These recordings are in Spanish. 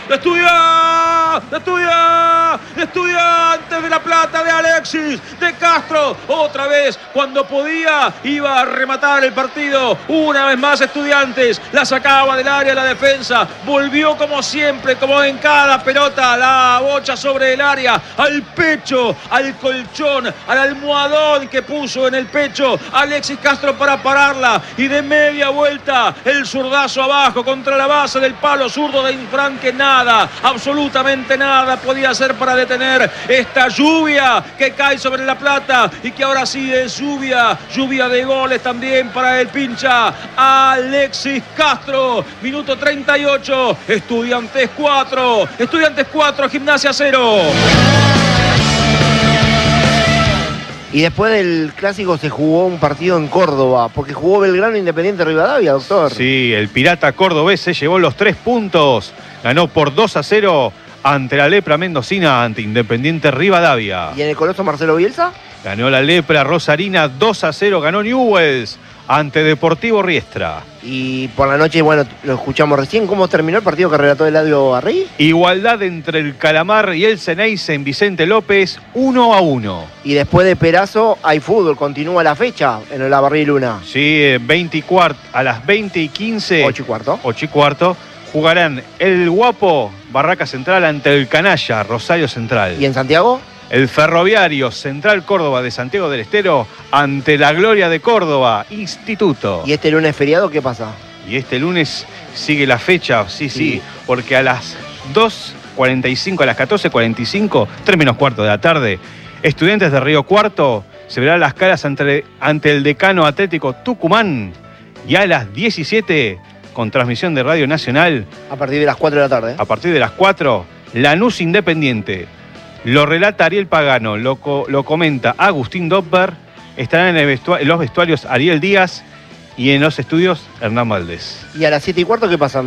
Estudiantes de La Plata, de Alexis, de Castro, otra vez cuando podía iba a rematar el partido. Una vez más Estudiantes la sacaba del área la defensa, volvió como siempre, como en cada pelota, la bocha sobre el área, al pecho, al colchón, al almohadón que puso en el pecho Alexis Castro para pararla, y de media vuelta el zurdazo abajo contra la base del palo zurdo de Infran, que nada, absolutamente nada podía hacer para detener esta lluvia que cae sobre La Plata, y que ahora sí es lluvia de goles también para el pincha Alexis Castro. Minuto 38, Estudiantes 4, Gimnasia 0. Y después del clásico se jugó un partido en Córdoba, porque jugó Belgrano Independiente Rivadavia, doctor. Sí, el Pirata cordobés se llevó los 3 puntos. Ganó por 2-0 ante la Lepra mendocina, ante Independiente Rivadavia. ¿Y en el Coloso Marcelo Bielsa? Ganó la Lepra rosarina 2-0, ganó Newells ante Deportivo Riestra. Y por la noche, bueno, lo escuchamos recién, ¿cómo terminó el partido que relató Eladio Arrey? Igualdad entre el Calamar y el Ceneice en Vicente López, 1-1. Y después de Perazo hay fútbol, continúa la fecha en el Lavarrí Luna. Sí, a las 20:15. 8:15. Jugarán el Guapo Barraca Central ante el Canalla Rosario Central. ¿Y en Santiago? El Ferroviario Central Córdoba de Santiago del Estero ante la Gloria de Córdoba Instituto. ¿Y este lunes feriado qué pasa? Y este lunes sigue la fecha, sí, porque a las 2:45, a las 14:45, 3:15 de la tarde, Estudiantes de Río Cuarto se verán las caras ante el Decano Atlético Tucumán, y a las 17, con transmisión de Radio Nacional. A partir de las 4 de la tarde. A partir de las 4, Lanús Independiente. Lo relata Ariel Pagano, lo comenta Agustín Doppler. Estarán en los vestuarios Ariel Díaz y en los estudios Hernán Valdés. ¿Y a las 7:15 qué pasa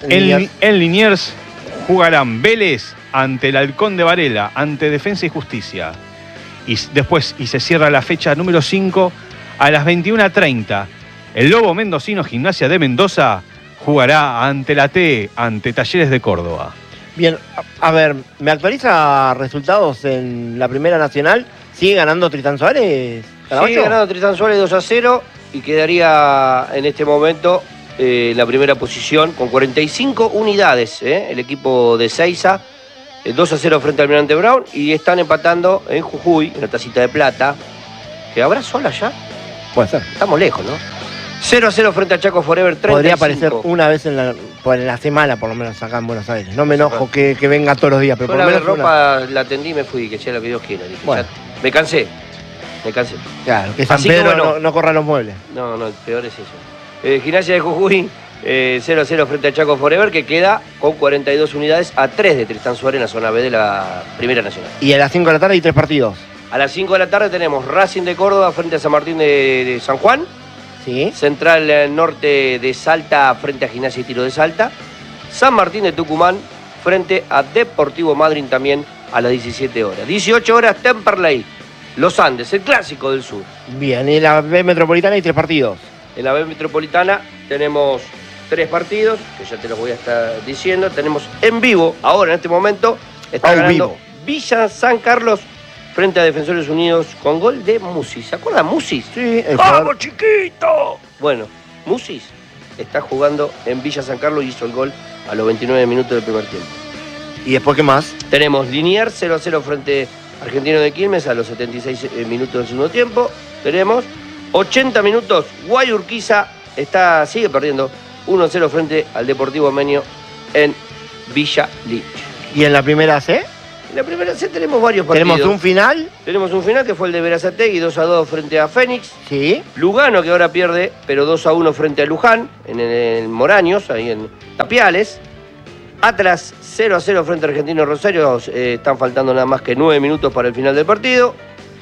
en Liniers jugarán Vélez ante el Halcón de Varela, ante Defensa y Justicia. Y después se cierra la fecha número 5 a las 21:30. El Lobo Mendocino Gimnasia de Mendoza jugará ante la T, ante Talleres de Córdoba. Bien, a ver, ¿me actualiza resultados en la Primera Nacional? ¿Sigue ganando Tristán Suárez? Sigue ganando Tristán Suárez 2-0 y quedaría en este momento en la primera posición con 45 unidades, el equipo de Seiza, 2-0 frente al Almirante Brown, y están empatando en Jujuy, en la Tacita de Plata, que habrá sola ya. Puede ser. Estamos lejos, ¿no? 0-0 frente a Chaco Forever 35. Podría aparecer una vez en la semana, por lo menos acá en Buenos Aires. No me enojo que venga todos los días, pero yo por lo menos ropa la atendí y me fui, que sea lo que Dios quiera. Dije, bueno. Me cansé. Claro, que San Pedro bueno, no corra los muebles. No, el peor es eso. Gimnasia de Jujuy, 0-0 frente a Chaco Forever, que queda con 42 unidades a 3 de Tristán Suárez en la zona B de la Primera Nacional. Y a las 5 de la tarde hay 3 partidos. A las 5 de la tarde tenemos Racing de Córdoba frente a San Martín de San Juan. Sí. Central Norte de Salta frente a Gimnasia y Tiro de Salta. San Martín de Tucumán frente a Deportivo Madryn también a las 17 horas. 18 horas Temperley, Los Andes, el clásico del sur. Bien, y en la B Metropolitana hay 3 partidos. En la B Metropolitana tenemos 3 partidos, que ya te los voy a estar diciendo. Tenemos en vivo, ahora en este momento, está ganando Villa San Carlos frente a Defensores Unidos con gol de Musis. ¿Se acuerdan Musis? Sí. ¡Vamos, chiquito! Bueno, Musis está jugando en Villa San Carlos y hizo el gol a los 29 minutos del primer tiempo. ¿Y después qué más? Tenemos Liniers 0-0 frente a Argentino de Quilmes a los 76 minutos del segundo tiempo. Tenemos 80 minutos. Guayurquiza sigue perdiendo 1-0 frente al Deportivo Menio en Villa Lich. ¿Y en la Primera C? En la Primera C tenemos varios partidos. ¿Tenemos un final? Tenemos un final que fue el de Berazategui, 2-2 frente a Fénix. Sí. Lugano, que ahora pierde, pero 2-1 frente a Luján, en el Moraños, ahí en Tapiales. Atlas 0-0 frente a Argentino Rosario. Están faltando nada más que 9 minutos para el final del partido.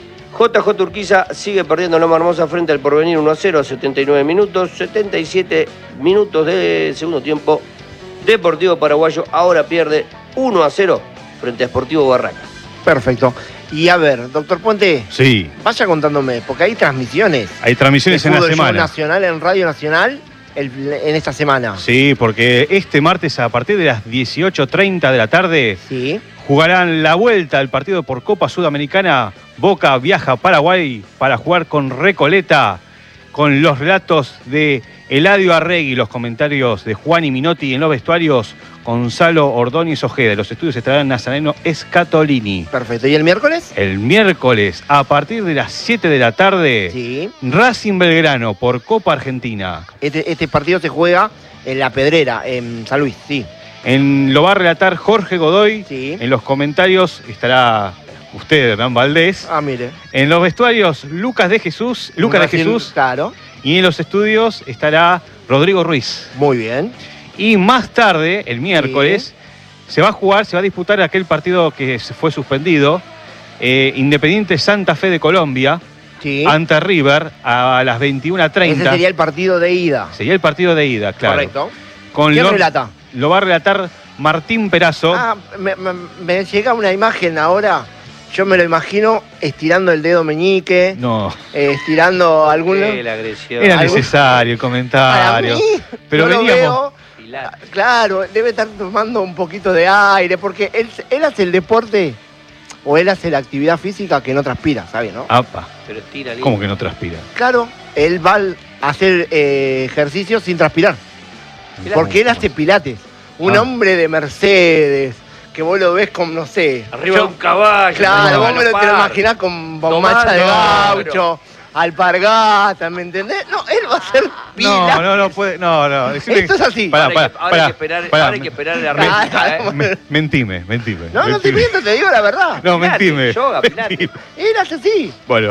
JJ Urquiza sigue perdiendo Loma Hermosa frente al Porvenir 1-0 a 79 minutos. 77 minutos de segundo tiempo. Deportivo Paraguayo ahora pierde 1-0 frente a Sportivo Barraca. Perfecto. Y a ver, doctor Puente. Sí. Vaya contándome, porque hay transmisiones. Hay transmisiones en la semana. Nacional en Radio Nacional. en esta semana. Sí, porque este martes a partir de las 18:30 de la tarde Sí. jugarán la vuelta al partido por Copa Sudamericana. Boca viaja a Paraguay para jugar con Recoleta, con los relatos de Eladio Arregui, los comentarios de Juan y Minotti en los vestuarios, Gonzalo Ordóñez Ojeda. Los estudios estarán Nazareno Escatolini. Perfecto. ¿Y el miércoles? El miércoles, a partir de las 7 de la tarde, Sí. Racing Belgrano por Copa Argentina. Este partido se juega en La Pedrera, en San Luis, sí. Lo va a relatar Jorge Godoy. Sí. En los comentarios estará usted, Hernán Valdés. Ah, mire. En los vestuarios, Lucas de Jesús. Claro. Y en los estudios estará Rodrigo Ruiz. Muy bien. Y más tarde, el miércoles, se va a disputar aquel partido que se fue suspendido. Independiente Santa Fe de Colombia, Sí. ante River, a las 21:30. Ese sería el partido de ida. Sería el partido de ida, claro. Correcto. Con ¿Quién relata? Lo va a relatar Martín Perazo. Ah, me llega una imagen ahora. Yo me lo imagino estirando el dedo meñique, No, estirando algún... La agresión. era algo- necesario el Para comentario. mí, Pero no lo veníamos. veo. Pilar. Claro, debe estar tomando un poquito de aire, porque él hace el deporte o él hace la actividad física que no transpira, ¿sabes, no? Apa, Pero estira lindo. ¿cómo que no transpira? Claro, él va a hacer ejercicio sin transpirar, porque él hace pilates. Un Ah. hombre de Mercedes, que vos lo ves con, no sé... Arriba de un caballo. Claro, vos te lo galopar. imaginás con bombacha de Tomando. gaucho, alpargata, ¿me entendés? No, él va a hacer pilates. No puede. No. Decime- Esto es así. Pará, Ahora pará, hay que esperar, pará. ahora hay que esperar la Pará, réplica, ¿eh? pará. Mentime. No te Mentime. miento, te digo la verdad. No, Pilates, mentime. yoga, pilates. Mentime. Él hace así. Bueno.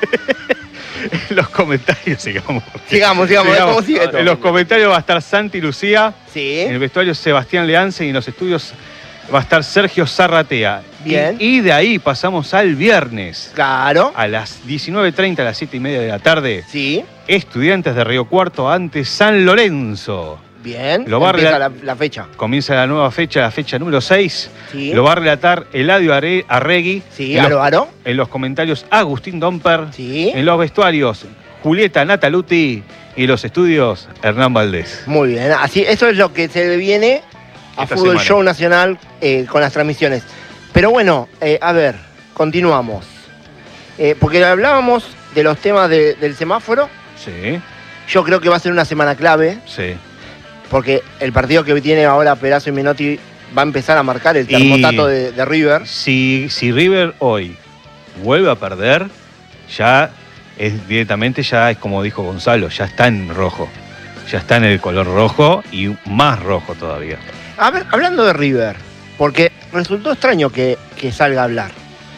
Los comentarios, sigamos. Sigamos, ¿cómo sigue esto? En los comentarios va a estar Santi Lucía. Sí. En el vestuario Sebastián Leance y en los estudios va a estar Sergio Zarratea. Bien. Y de ahí pasamos al viernes. Claro. A las 19:30, a las 7:30 de la tarde, Sí. Estudiantes de Río Cuarto ante San Lorenzo. Bien. Lo va a Empieza relat- la fecha. Comienza la nueva fecha, la fecha número 6. Sí. Lo va a relatar Eladio Arregui. Sí, En los- Aro. En los comentarios, Agustín Domper. Sí. En los vestuarios, Julieta Nataluti. Y en los estudios, Hernán Valdés. Muy bien. Así, eso es lo que se le viene a Esta Fútbol semana. Show Nacional con las transmisiones. Pero bueno, a ver, continuamos. Porque hablábamos de los temas del semáforo. Sí, Yo creo que va a ser una semana clave, sí. porque el partido que tiene ahora Perazo y Menotti va a empezar a marcar el termostato de River. Si River hoy vuelve a perder, ya es directamente, ya es como dijo Gonzalo, ya está en rojo. Ya está en el color rojo y más rojo todavía. A ver, hablando de River, porque resultó extraño que salga a hablar,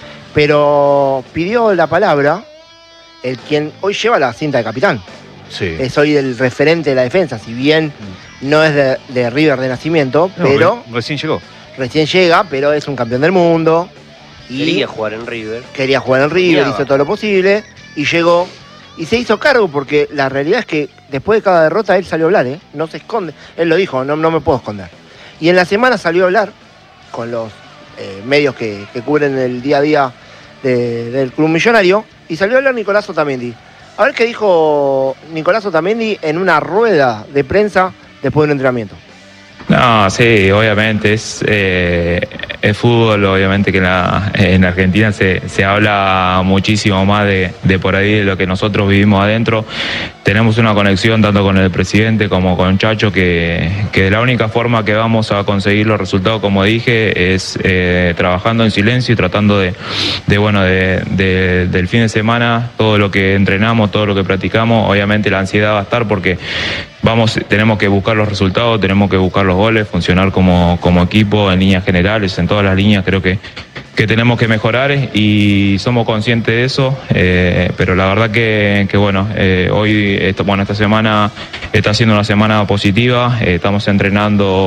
pero pidió la palabra el quien hoy lleva la cinta de capitán. Sí. Es hoy el referente de la defensa, si bien no es de River de nacimiento, No, pero recién llegó. recién llega, pero es un campeón del mundo. Y Quería jugar en River. quería jugar en River, Soñaba. hizo todo lo posible y llegó y se hizo cargo, porque la realidad es que después de cada derrota él salió a hablar, ¿eh? No se esconde. Él lo dijo, no me puedo esconder. Y en la semana salió a hablar con los medios que cubren el día a día del Club Millonario, y salió a hablar Nicolás Otamendi. A ver qué dijo Nicolás Otamendi en una rueda de prensa después de un entrenamiento. No, sí, obviamente es fútbol, obviamente que en Argentina se habla muchísimo más de por ahí de lo que nosotros vivimos adentro. Tenemos una conexión tanto con el presidente como con Chacho que la única forma que vamos a conseguir los resultados, como dije, es trabajando en silencio y tratando del fin de semana, todo lo que entrenamos, todo lo que practicamos. Obviamente la ansiedad va a estar porque tenemos que buscar los resultados, tenemos que buscar los goles, funcionar como equipo en líneas generales, en todas las líneas creo que tenemos que mejorar y somos conscientes de eso, pero la verdad que hoy, esta semana está siendo una semana positiva, estamos entrenando